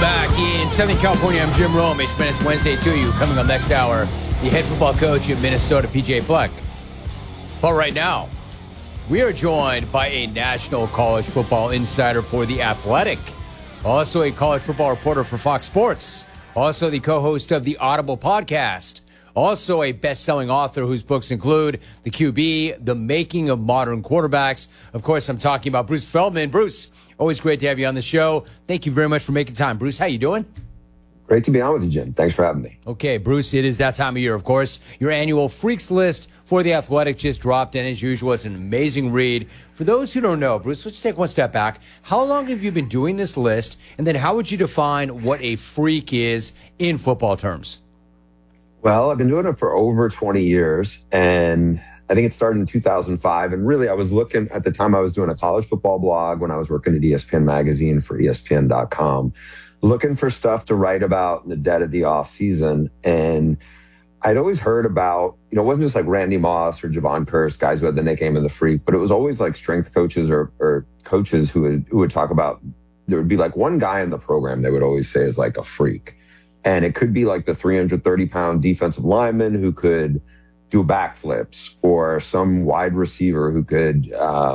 back in Southern California. I'm Jim Rome. It's Wednesday to you. Coming up next hour, the head football coach in Minnesota, PJ Fleck. But right now, we are joined by a national college football insider for The Athletic, also a college football reporter for Fox Sports, also the co-host of the Audible podcast, also a best-selling author whose books include The QB, The Making of Modern Quarterbacks. Of course, I'm talking about Bruce Feldman. Bruce, always great to have you on the show. Thank you very much for making time. Bruce, how you doing? Great to be on with you, Jim. Thanks for having me. Okay, Bruce, it is that time of year, of course. Your annual Freaks List for The Athletic just dropped, and as usual, it's an amazing read. For those who don't know, Bruce, let's take one step back. How long have you been doing this list, and then how would you define what a freak is in football terms? Well, I've been doing it for over 20 years, and I think it started in 2005. And really, I was looking at the time I was doing a college football blog when I was working at ESPN Magazine for ESPN.com, looking for stuff to write about in the dead of the off season. And I'd always heard about, it wasn't just like Randy Moss or Javon Curse, guys who had the nickname of the Freak, but it was always like strength coaches or coaches who would talk about, there would be like one guy in the program they would always say is like a freak. And it could be like the 330-pound defensive lineman who could do backflips, or some wide receiver who could,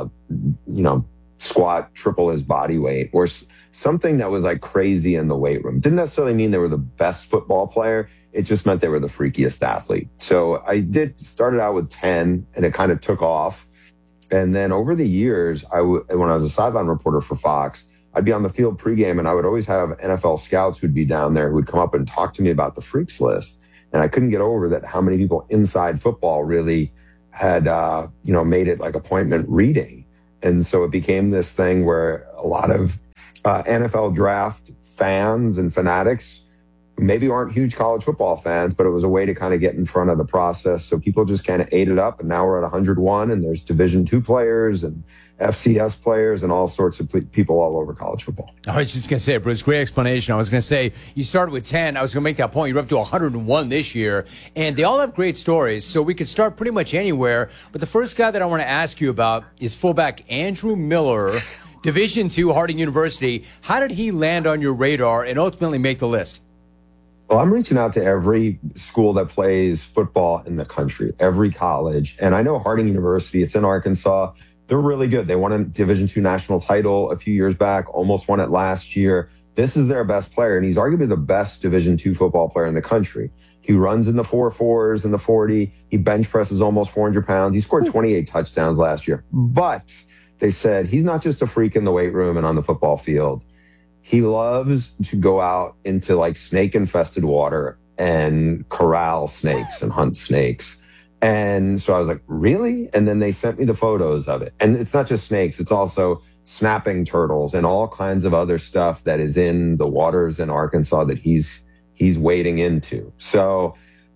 squat triple his body weight, or something that was like crazy in the weight room. Didn't necessarily mean they were the best football player. It just meant they were the freakiest athlete. So I started out with 10, and it kind of took off. And then over the years, when I was a sideline reporter for Fox, I'd be on the field pregame, and I would always have NFL scouts who'd be down there who would come up and talk to me about the Freaks List. And I couldn't get over that, how many people inside football really had, made it like appointment reading. And so it became this thing where a lot of NFL draft fans and fanatics maybe aren't huge college football fans, but it was a way to kind of get in front of the process. So people just kind of ate it up, and now we're at 101, and there's Division II players and FCS players and all sorts of people all over college football. I was just going to say, Bruce, great explanation. I was going to say, you started with 10. I was going to make that point. You're up to 101 this year, and they all have great stories, so we could start pretty much anywhere. But the first guy that I want to ask you about is fullback Andrew Miller, Division II, Harding University. How did he land on your radar and ultimately make the list? Well, I'm reaching out to every school that plays football in the country, every college. And I know Harding University, it's in Arkansas. They're really good. They won a Division II national title a few years back, almost won it last year. This is their best player, and he's arguably the best Division II football player in the country. He runs in the 4.4s and the 40. He bench presses almost 400 pounds. He scored 28 touchdowns last year. But they said he's not just a freak in the weight room and on the football field. He loves to go out into like snake-infested water and corral snakes and hunt snakes. And so I was like, really? And then they sent me the photos of it. And it's not just snakes. It's also snapping turtles and all kinds of other stuff that is in the waters in Arkansas that he's wading into. So,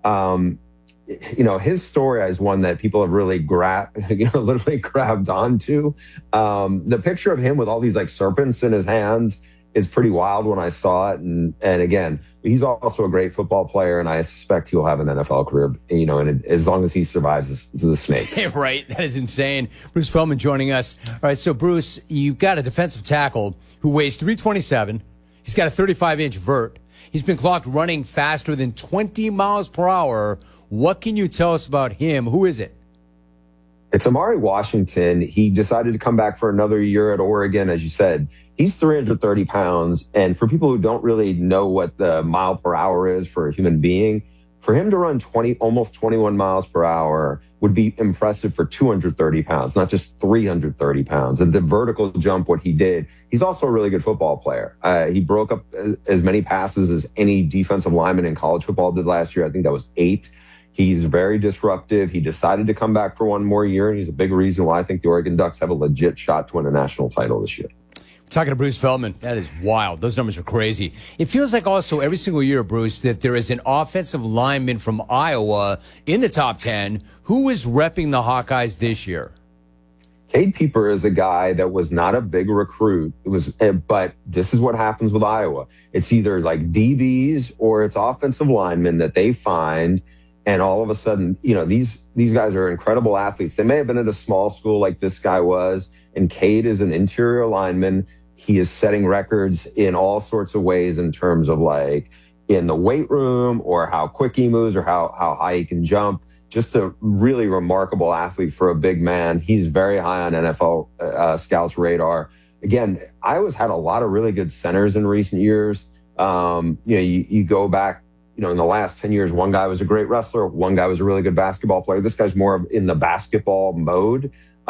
his story is one that people have really literally grabbed onto. The picture of him with all these like serpents in his hands is pretty wild when I saw it. And again, he's also a great football player, and I suspect he'll have an NFL career, and as long as he survives the snakes. Right. That is insane. Bruce Feldman joining us. All right. So, Bruce, you've got a defensive tackle who weighs 327. He's got a 35-inch vert. He's been clocked running faster than 20 miles per hour. What can you tell us about him? Who is it? It's Amari Washington. He decided to come back for another year at Oregon, as you said. He's 330 pounds. And for people who don't really know what the mile per hour is for a human being, for him to run almost 21 miles per hour would be impressive for 230 pounds, not just 330 pounds. And the vertical jump, what he did, he's also a really good football player. He broke up as many passes as any defensive lineman in college football did last year. I think that was 8. He's very disruptive. He decided to come back for one more year, and he's a big reason why I think the Oregon Ducks have a legit shot to win a national title this year. Talking to Bruce Feldman, that is wild. Those numbers are crazy. It feels like also every single year, Bruce, that there is an offensive lineman from Iowa in the top 10 who is repping the Hawkeyes this year. Cade Pieper is a guy that was not a big recruit. But this is what happens with Iowa. It's either like DBs or it's offensive linemen that they find. And all of a sudden, these guys are incredible athletes. They may have been at a small school like this guy was. And Cade is an interior lineman He is setting records in all sorts of ways in terms of like in the weight room or how quick he moves or how high he can jump. Just a really remarkable athlete for a big man. He's very high on NFL scouts' radar. Again, Iowa's had a lot of really good centers in recent years. You go back, in the last 10 years, one guy was a great wrestler. One guy was a really good basketball player. This guy's more in the basketball mode.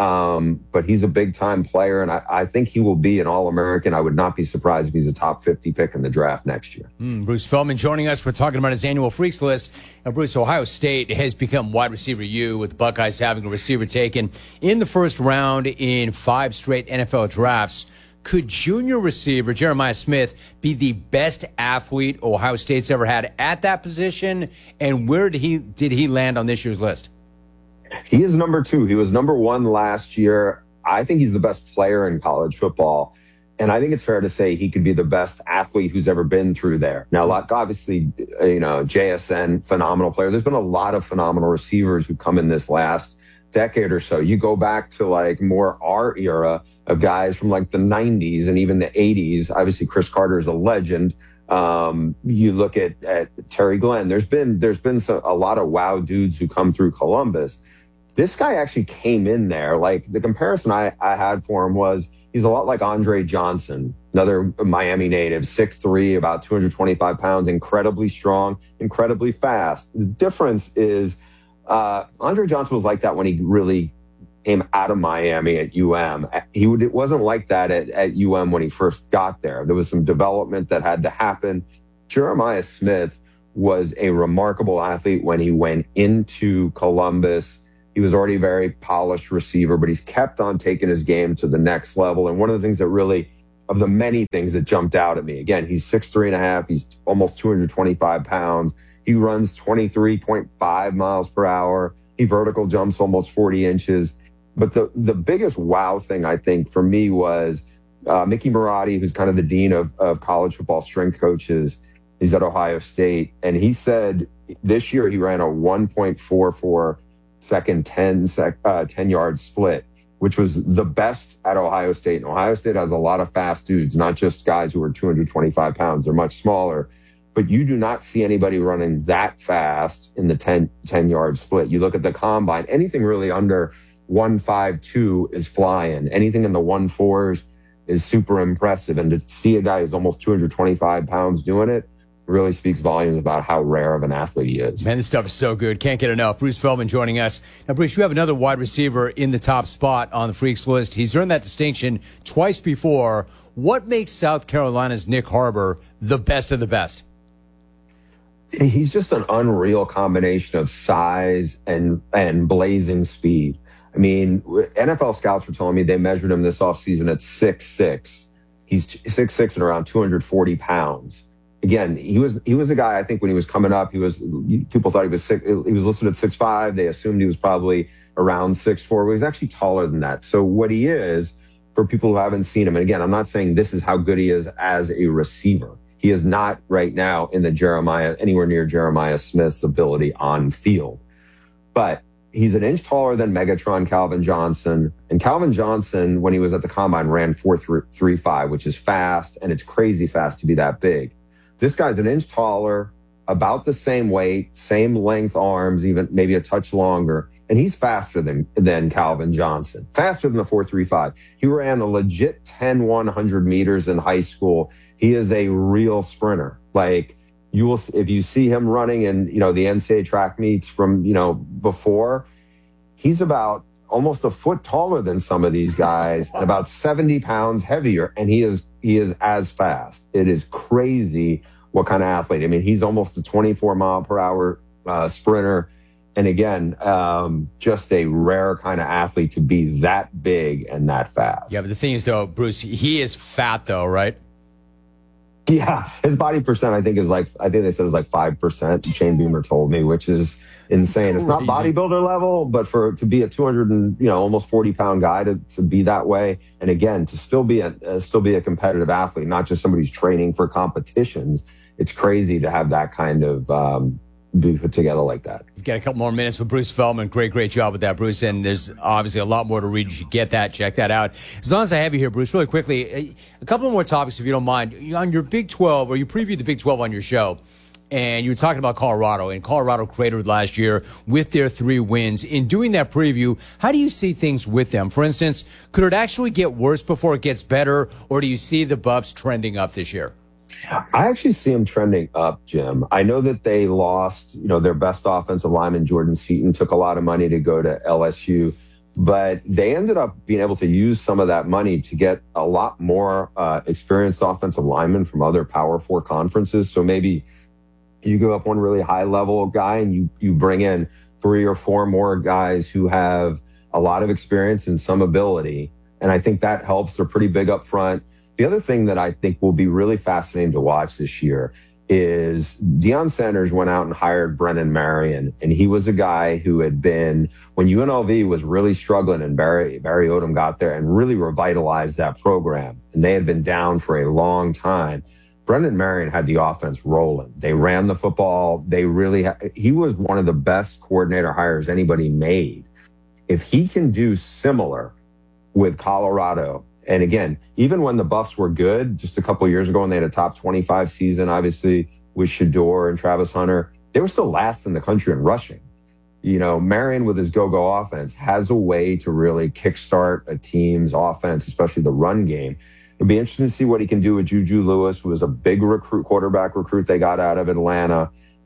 But he's a big time player, and I think he will be an All-American. I would not be surprised if he's a top 50 pick in the draft next year. Bruce Feldman joining us. We're talking about his annual Freaks list. Now, Bruce, Ohio State has become wide receiver U, with the Buckeyes having a receiver taken in the first round in 5 straight NFL drafts. Could junior receiver Jeremiah Smith be the best athlete Ohio State's ever had at that position? And where did he land on this year's list? He is number 2. He was number 1 last year. I think he's the best player in college football. And I think it's fair to say he could be the best athlete who's ever been through there. Now, obviously, JSN, phenomenal player. There's been a lot of phenomenal receivers who come in this last decade or so. You go back to like more our era of guys from like the 90s and even the 80s. Obviously, Chris Carter is a legend. You look at Terry Glenn. There's been a lot of wow dudes who come through Columbus. This guy actually came in there. Like the comparison I had for him was he's a lot like Andre Johnson, another Miami native, 6'3", about 225 pounds, incredibly strong, incredibly fast. The difference is Andre Johnson was like that when he really came out of Miami at UM. It wasn't like that at UM when he first got there. There was some development that had to happen. Jeremiah Smith was a remarkable athlete when he went into Columbus. He was already a very polished receiver, but he's kept on taking his game to the next level. And one of the things that really, of the many things that jumped out at me, again, he's 6'3.5", he's almost 225 pounds. He runs 23.5 miles per hour. He vertical jumps almost 40 inches. But the biggest wow thing, I think, for me was Mickey Marotti, who's kind of the dean of college football strength coaches. He's at Ohio State. And he said this year he ran a 1.44 second 10-yard split, which was the best at Ohio State. And Ohio State has a lot of fast dudes, not just guys who are 225 pounds. They're much smaller. But you do not see anybody running that fast in the 10-yard split. You look at the combine, anything really under 152 is flying. Anything in the 1.4s is super impressive. And to see a guy who's almost 225 pounds doing it really speaks volumes about how rare of an athlete he is. Man, this stuff is so good. Can't get enough. Bruce Feldman joining us. Now, Bruce, you have another wide receiver in the top spot on the Freaks list. He's earned that distinction twice before. What makes South Carolina's Nick Harbor the best of the best? He's just an unreal combination of size and blazing speed. I mean, NFL scouts were telling me they measured him this offseason at 6'6". He's 6'6" and around 240 pounds. Again, he was a guy, I think when he was coming up, people thought he was he was listed at 6'5". They assumed he was probably around 6'4". But he's actually taller than that. So what he is, for people who haven't seen him, and again, I'm not saying this is how good he is as a receiver. He is not right now in anywhere near Jeremiah Smith's ability on field. But he's an inch taller than Megatron Calvin Johnson. And Calvin Johnson, when he was at the combine, ran 4.35, which is fast, and it's crazy fast to be that big. This guy's an inch taller, about the same weight, same length arms, even maybe a touch longer. And he's faster than Calvin Johnson, faster than the 4.35. He ran a legit 10-100 meters in high school. He is a real sprinter. Like if you see him running in, the NCAA track meets from, before, he's about almost a foot taller than some of these guys, and about 70 pounds heavier. And he is as fast. It is crazy what kind of athlete. I mean, he's almost a 24 mile per hour sprinter. And again, just a rare kind of athlete to be that big and that fast. Yeah, but the thing is, though, Bruce, he is fat, though, right? Yeah, his body percent, I think they said it was like 5%. Shane Beamer told me, which is insane. It's not bodybuilder level, but to be a 200 and almost 40-pound guy to be that way, and again to still be a competitive athlete, not just somebody who's training for competitions. It's crazy to have that kind of be put together like that. We've got a couple more minutes with Bruce Feldman. Great job with that, Bruce. And there's obviously a lot more to read. You should get that, check that out. As long as I have you here, Bruce, really quickly, a couple more topics, if you don't mind. On your Big 12, or you previewed the Big 12 on your show, and you were talking about Colorado, and Colorado cratered last year with their 3 wins. In doing that preview, how do you see things with them? For instance, could it actually get worse before it gets better, or do you see the Buffs trending up this year? I actually see them trending up, Jim. I know that they lost, their best offensive lineman, Jordan Seaton, took a lot of money to go to LSU, but they ended up being able to use some of that money to get a lot more experienced offensive linemen from other Power 4 conferences. So maybe you go up one really high level guy and you bring in 3 or 4 more guys who have a lot of experience and some ability. And I think that helps. They're pretty big up front. The other thing that I think will be really fascinating to watch this year is Deion Sanders went out and hired Brennan Marion. And he was a guy who had been, when UNLV was really struggling and Barry Odom got there and really revitalized that program. And they had been down for a long time. Brendan Marion had the offense rolling. They ran the football. He was one of the best coordinator hires anybody made. If he can do similar with Colorado, and again, even when the Buffs were good, just a couple of years ago when they had a top 25 season, obviously with Shedeur and Travis Hunter, they were still last in the country in rushing. Marion with his go-go offense has a way to really kickstart a team's offense, especially the run game. It'll be interesting to see what he can do with Juju Lewis, who was a big quarterback recruit they got out of Atlanta.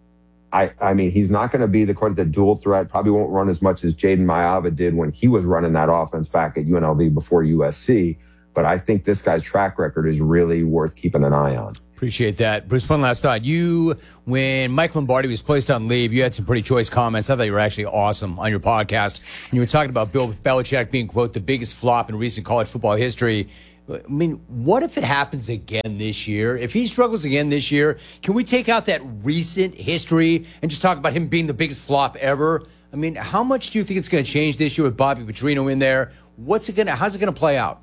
I mean, he's not going to be the dual threat, probably won't run as much as Jaden Maiava did when he was running that offense back at UNLV before USC. But I think this guy's track record is really worth keeping an eye on. Appreciate that. Bruce, one last thought. When Mike Lombardi was placed on leave, you had some pretty choice comments. I thought you were actually awesome on your podcast. You were talking about Bill Belichick being, quote, the biggest flop in recent college football history. I mean, what if it happens again this year? If he struggles again this year, can we take out that recent history and just talk about him being the biggest flop ever? I mean, how much do you think it's going to change this year with Bobby Petrino in there? How's it going to play out?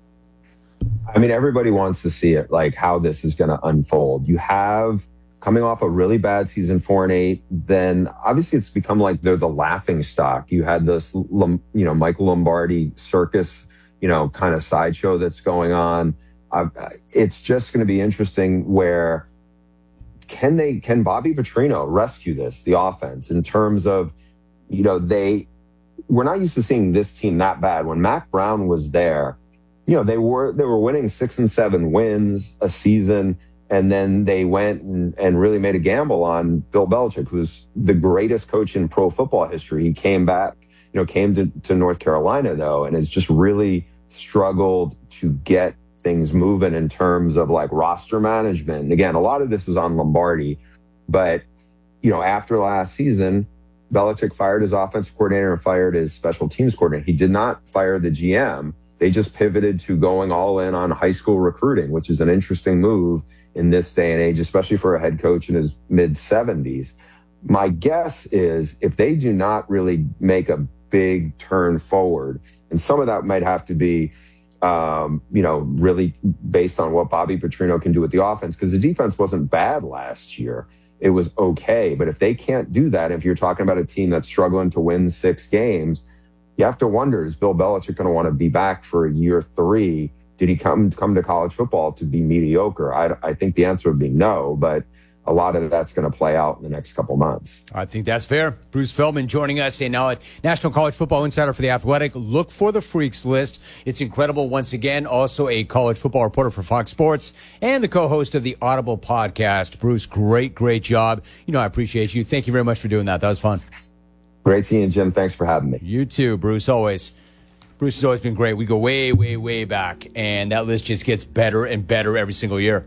I mean, everybody wants to see it, like how this is going to unfold. You have coming off a really bad season, 4-8, then obviously it's become like they're the laughing stock. You had this, Michael Lombardi circus, kind of sideshow that's going on. It's just going to be interesting where can Bobby Petrino rescue the offense in terms of, we're not used to seeing this team that bad. When Mac Brown was there, they were winning 6 and 7 wins a season. And then they went and really made a gamble on Bill Belichick, who's the greatest coach in pro football history. He came back, came to North Carolina though, and has just really struggled to get things moving in terms of like roster management. And again, a lot of this is on Lombardi, but after last season, Belichick fired his offensive coordinator and fired his special teams coordinator. He did not fire the GM. They just pivoted to going all in on high school recruiting, which is an interesting move in this day and age, especially for a head coach in his mid-70s. My guess is if they do not really make a big turn forward, and some of that might have to be, really based on what Bobby Petrino can do with the offense, because the defense wasn't bad last year. It was okay. But if they can't do that, if you're talking about a team that's struggling to win 6 games, you have to wonder, is Bill Belichick going to want to be back for year 3? Did he come to college football to be mediocre? I think the answer would be no, but a lot of that's going to play out in the next couple months. I think that's fair. Bruce Feldman joining us, a National College Football Insider for The Athletic. Look for the Freaks list. It's incredible. Once again, also a college football reporter for Fox Sports and the co-host of the Audible podcast. Bruce, great job. I appreciate you. Thank you very much for doing that. That was fun. Great seeing you, Jim. Thanks for having me. You too, Bruce, always. Bruce has always been great. We go way back, and that list just gets better and better every single year.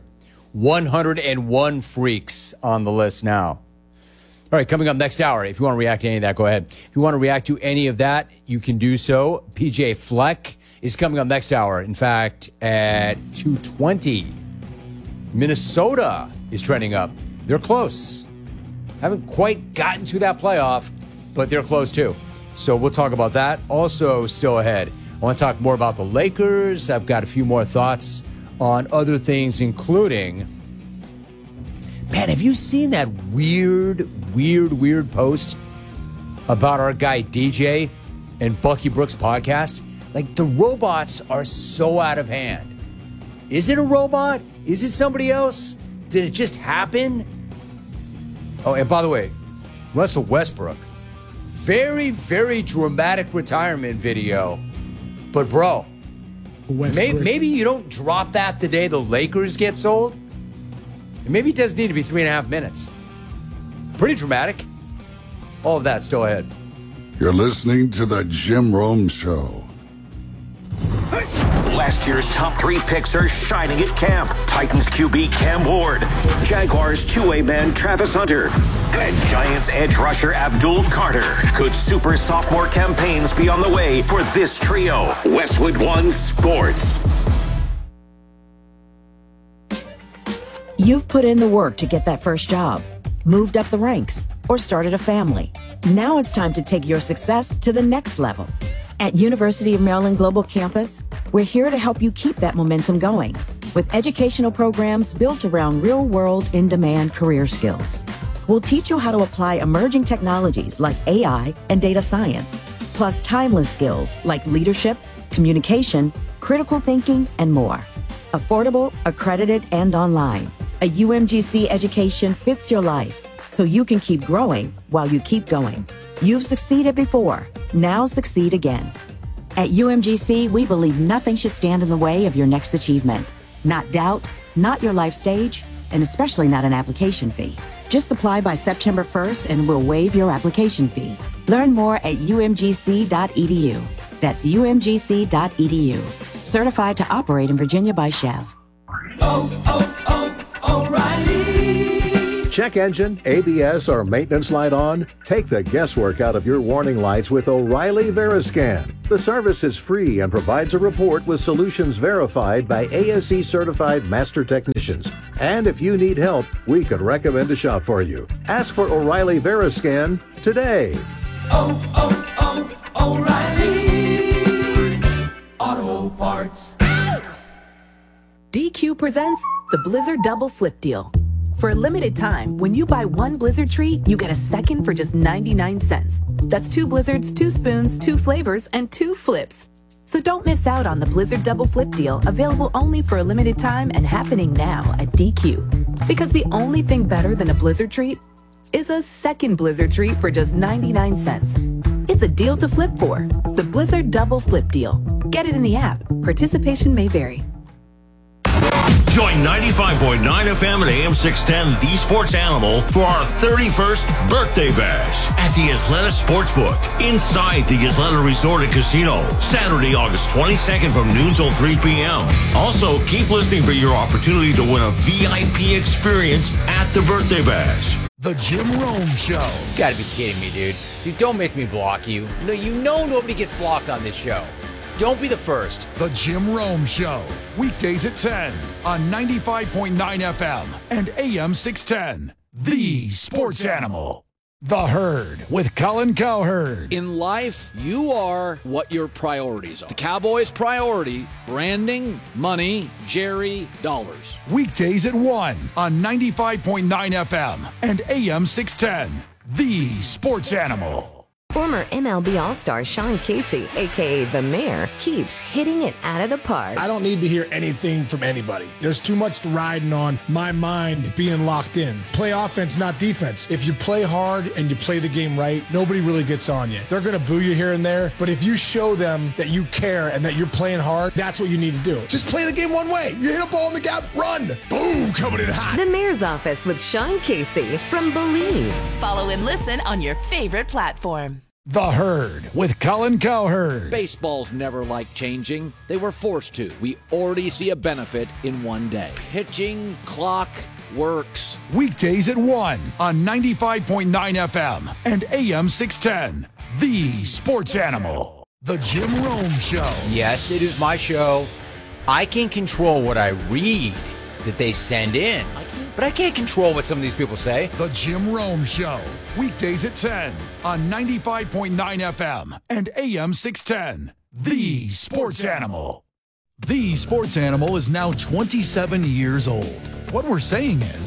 101 freaks on the list now. All right, coming up next hour, if you want to react to any of that, go ahead. If you want to react to any of that, you can do so. PJ Fleck is coming up next hour. In fact, at 2:20, Minnesota is trending up. They're close. Haven't quite gotten to that playoff, but they're close too. So we'll talk about that. Also, still ahead, I want to talk more about the Lakers. I've got a few more thoughts on other things, including Man, have you seen that weird post about our guy DJ and Bucky Brooks podcast? Like, the robots are so out of hand. Is it a robot? Is it somebody else? Did it just happen? Oh, and by the way, Russell Westbrook, very dramatic retirement video. But bro, maybe you don't drop that the day the Lakers get sold. And maybe it does need to be 3.5 minutes. Pretty dramatic. All of that still ahead. You're listening to the Jim Rome Show. Last year's top 3 picks are shining at camp. Titans QB Cam Ward, Jaguars two-way man Travis Hunter, and Giants edge rusher Abdul Carter. Could super sophomore campaigns be on the way for this trio? Westwood One Sports. You've put in the work to get that first job, moved up the ranks, or started a family. Now it's time to take your success to the next level. At University of Maryland Global Campus, we're here to help you keep that momentum going with educational programs built around real-world, in-demand career skills. We'll teach you how to apply emerging technologies like AI and data science, plus timeless skills like leadership, communication, critical thinking, and more. Affordable, accredited, and online. A UMGC education fits your life so you can keep growing while you keep going. You've succeeded before. Now succeed again. At UMGC, we believe nothing should stand in the way of your next achievement. Not doubt, not your life stage, and especially not an application fee. Just apply by September 1st and we'll waive your application fee. Learn more at umgc.edu. That's umgc.edu. Certified to operate in Virginia by Chev. O'Reilly. Check engine, ABS, or maintenance light on? Take the guesswork out of your warning lights with O'Reilly Veriscan. The service is free and provides a report with solutions verified by ASE certified master technicians. And if you need help, we could recommend a shop for you. Ask for O'Reilly Veriscan today. O'Reilly Auto Parts. DQ presents the Blizzard Double Flip Deal. For a limited time, when you buy one Blizzard treat, you get a second for just 99 cents. That's 2 Blizzards, 2 spoons, 2 flavors, and 2 flips. So don't miss out on the Blizzard Double Flip Deal, available only for a limited time and happening now at DQ. Because the only thing better than a Blizzard treat is a second Blizzard treat for just 99 cents. It's a deal to flip for. The Blizzard Double Flip Deal. Get it in the app. Participation may vary. Join 95.9 FM and AM 610, The Sports Animal, for our 31st birthday bash at the Isleta Sportsbook inside the Isleta Resort and Casino, Saturday, August 22nd from noon till 3 p.m. Also, keep listening for your opportunity to win a VIP experience at the birthday bash. The Jim Rome Show. You gotta be kidding me, dude. Dude, don't make me block you. No, you know nobody gets blocked on this show. Don't be the first. The Jim Rome Show. Weekdays at 10 on 95.9 FM and AM 610. The Sports Animal. The Herd with Colin Cowherd. In life, you are what your priorities are. The Cowboys' priority, branding, money, Jerry, dollars. Weekdays at 1 on 95.9 FM and AM 610. The Sports Animal. Former MLB All-Star Sean Casey, a.k.a. The Mayor, keeps hitting it out of the park. I don't need to hear anything from anybody. There's too much riding on my mind being locked in. Play offense, not defense. If you play hard and you play the game right, nobody really gets on you. They're going to boo you here and there, but if you show them that you care and that you're playing hard, that's what you need to do. Just play the game one way. You hit a ball in the gap, run. Boom, coming in hot. The Mayor's Office with Sean Casey from Believe. Follow and listen on your favorite platform. The Herd with Colin Cowherd. Baseball's never liked changing. They were forced to. We already see a benefit in one day. Pitching, clock, works. Weekdays at 1 on 95.9 FM and AM 610. The Sports Animal. The Jim Rome Show. Yes, it is my show. I can control what I read that they send in, but I can't control what some of these people say. The Jim Rome Show. Weekdays at 10 on 95.9 FM and AM 610. The Sports Animal. The Sports Animal is now 27 years old. What we're saying is,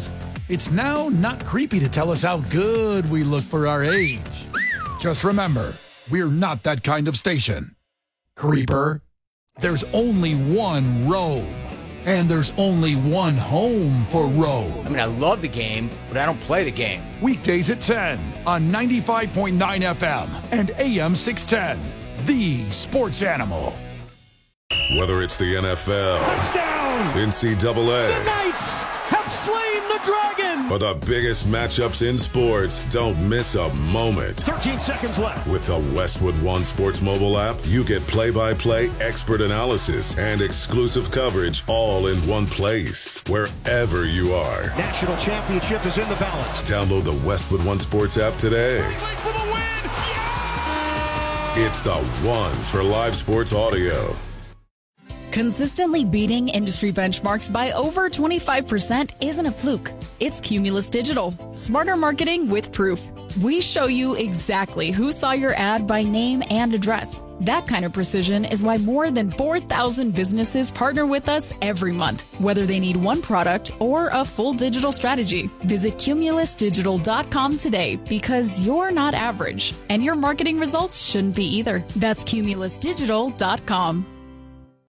It's now not creepy to tell us how good we look for our age. Just remember, we're not that kind of station. Creeper, there's only one robe, and there's only one home for Robe. I mean, I love the game, but I don't play the game. Weekdays at 10 on 95.9 FM and AM 610, the Sports Animal. Whether it's the NFL, touchdown, NCAA, the Knights have slain the dragon, or the biggest matchups in sports, don't miss a moment. 13 seconds left. With the Westwood One Sports mobile app, you get play-by-play expert analysis and exclusive coverage all in one place, wherever you are. National championship is in the balance. Download the Westwood One Sports app today. For the win! Yeah! It's the one for live sports audio. Consistently beating industry benchmarks by over 25% isn't a fluke. It's Cumulus Digital. Smarter marketing with proof. We show you exactly who saw your ad by name and address. That kind of precision is why more than 4,000 businesses partner with us every month, whether they need one product or a full digital strategy. Visit cumulusdigital.com today because you're not average, and your marketing results shouldn't be either. That's cumulusdigital.com.